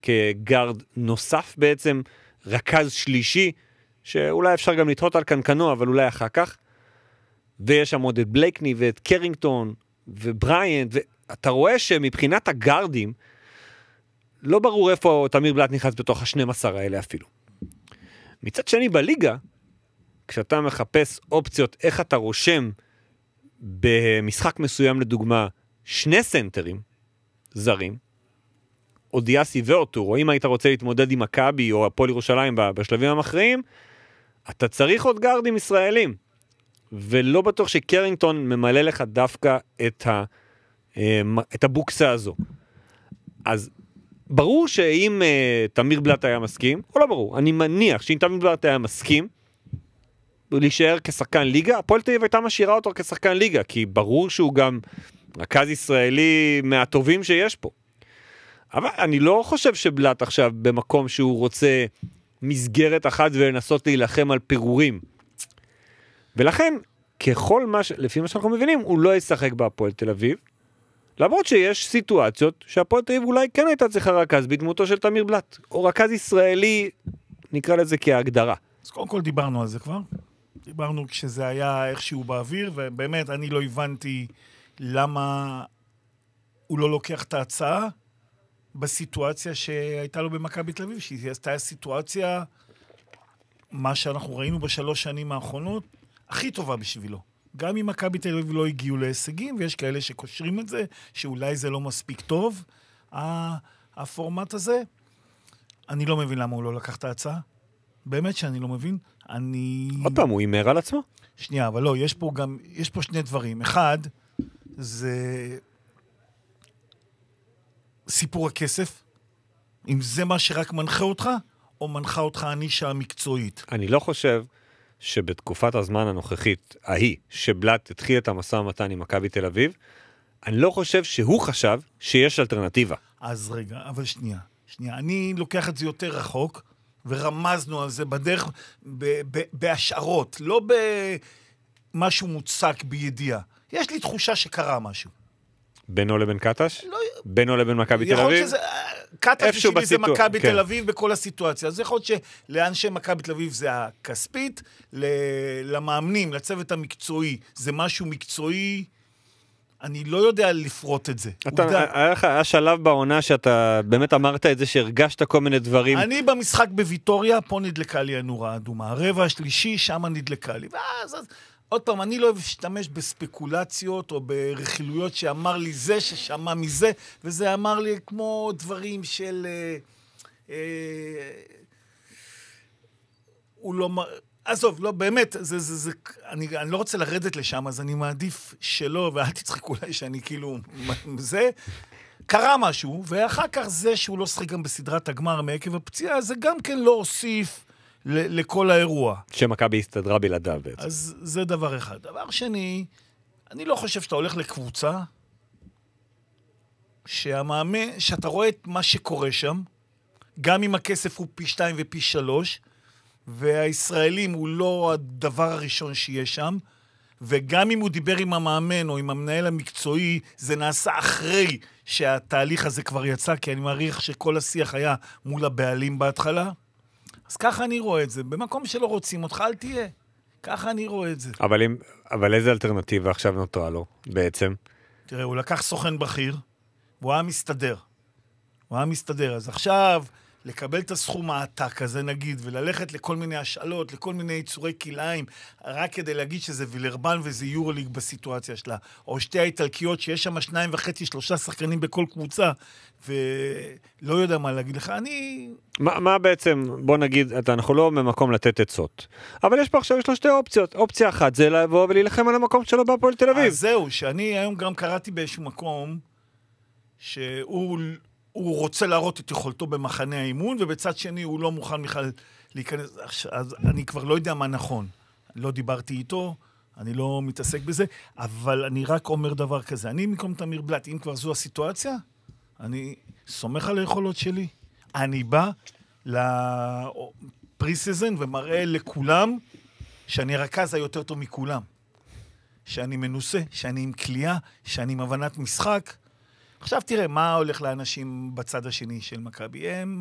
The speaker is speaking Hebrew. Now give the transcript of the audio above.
כגארד נוסף בעצם, רכז שלישי, שאולי אפשר גם לתהות על קנקנו, אבל אולי אחר כך. ויש שם עוד את בלייקני ואת קרינגטון ובריינט, ואתה רואה שמבחינת הגארדים, לא ברור איפה תמיר בלאט נכנס בתוך ה-12 האלה אפילו. מצד שני בליגה, כשאתה מחפש אופציות איך אתה רושם במשחק מסוים לדוגמה 2 סנטרים זרים, או דיאסי ואוטור, או אם היית רוצה להתמודד עם מכבי או הפועל ירושלים בשלבים המכריעים, אתה צריך עוד גארדים ישראלים, ולא בטוח שקרינגטון ממלא לך דווקא את הבוקסה הזו. אז ברור שאם תמיר בלאט היה מסכים, או לא ברור, אני מניח שאם תמיר בלאט היה מסכים, להישאר כשחקן ליגה, הפועל תל אביב הייתה משאירה אותו כשחקן ליגה, כי ברור שהוא גם רכז ישראלי מהטובים שיש פה. אבל אני לא חושב שבלאט עכשיו במקום שהוא רוצה מסגרת אחת ולנסות להילחם על פירורים. ולכן, לפי מה שאנחנו מבינים, הוא לא ישחק בהפועל תל אביב, למרות שיש סיטואציות שהפועל תל אביב אולי כן הייתה צריכה רכז בדמותו של תמיר בלאט, או רכז ישראלי, נקרא לזה כהגדרה. אז קודם כל דיברנו על זה כבר. דיברנו כשזה היה איכשהו באוויר, ובאמת אני לא הבנתי למה הוא לא לוקח את ההצעה בסיטואציה שהייתה לו במכבי תל אביב, שהיא הייתה סיטואציה, מה שאנחנו ראינו ב3 שנים האחרונות, הכי טובה בשבילו. גם אם מכבי תל אביב לא הגיעו להישגים, ויש כאלה שקושרים את זה, שאולי זה לא מספיק טוב, הפורמט הזה. אני לא מבין למה הוא לא לקח את ההצעה. באמת שאני לא מבין. עוד פעם, הוא יימר על עצמו? שנייה, אבל לא, יש פה 2 דברים. אחד, זה סיפור הכסף. אם זה מה שרק מנחה אותך, או מנחה אותך הנישה המקצועית. אני לא חושב שבתקופת הזמן הנוכחית, שבלאט התחיל את המשא ומתן עם מכבי תל אביב, אני לא חושב שהוא חשב שיש אלטרנטיבה. אז רגע, אבל שנייה. אני לוקח את זה יותר רחוק, ורמזנו על זה בדרך, בהשערות, לא במשהו מוצק בידיעה. יש לי תחושה שקרה משהו. בינו לבין קטש? לא, בינו לבין מכבי תל אביב? יכול שזה, קטש בשבילי זה מכבי תל אביב בכל הסיטואציה. אז יכול להיות שלאנשי מכבי תל אביב זה הכספית, למאמנים, לצוות המקצועי, זה משהו מקצועי, אני לא יודע לפרוט את זה. היה שלב בעונה שאתה באמת אמרת את זה, שהרגשת כל מיני דברים. אני במשחק בוויטוריה, פה נדלקה לי הנורה האדומה. הרבע השלישי, שם נדלקה לי. ואז, עוד פעם, אני לא אוהב להשתמש בספקולציות או ברכילויות שאמר לי זה, ששמע מזה, וזה אמר לי כמו דברים של... הוא לא... עזוב, לא, באמת, אני לא רוצה לרדת לשם, אז אני מעדיף שלא, ואל תצחק אולי שאני כאילו... זה... קרה משהו, ואחר כך זה שהוא לא שחק גם בסדרת הגמר מעקב הפציעה, זה גם כן לא הוסיף... לכל האירוע. שמכבי הסתדרה בלעדיו בעצם. אז זה דבר אחד. דבר שני, אני לא חושב שאתה הולך לקבוצה, שאתה רואה את מה שקורה שם, גם אם הכסף הוא פי 2 ופי 3, והישראלים הוא לא הדבר הראשון שיש שם, וגם אם הוא דיבר עם המאמן או עם המנהל המקצועי, זה נעשה אחרי שהתהליך הזה כבר יצא, כי אני מעריך שכל השיח היה מול הבעלים בהתחלה, אז ככה אני רואה את זה. במקום שלא רוצים אותך, אל תהיה. ככה אני רואה את זה. אבל איזה אלטרנטיבה עכשיו נותרה לו, בעצם? תראה, הוא לקח סוכן בכיר, והוא היה מסתדר. אז עכשיו, לקבל את הסכום העתק הזה, נגיד, וללכת לכל מיני השאלות, לכל מיני יצורי כלאיים, רק כדי להגיד שזה וילרבן וזה יורוליג בסיטואציה שלה. או 2 האיטלקיות שיש שם 2.5-3 שחקנים בכל קבוצה, ולא יודע מה להגיד לך. מה בעצם, בוא נגיד, אנחנו לא במקום לתת עצות. אבל יש פה עכשיו 2 אופציות. אופציה אחת זה לבוא ולהילחם על המקום שלו בהפועל תל אביב. אז זהו, שאני היום גם קראתי באיזשהו מקום, הוא רוצה להראות את יכולתו במחנה האימון, ובצד שני הוא לא מוכן בכלל להיכנס. אז אני כבר לא יודע מה נכון. לא דיברתי איתו, אני לא מתעסק בזה, אבל אני רק אומר דבר כזה. אני במקום תמיר בלאט, אם כבר זו הסיטואציה, אני סומך על היכולות שלי. אני בא לפרי-סיזן ומראה לכולם שאני רכז היותר טוב מכולם. שאני מנוסה, שאני עם כלייה, שאני עם הבנת משחק. עכשיו תראה, מה הולך לאנשים בצד השני של מכבי? הם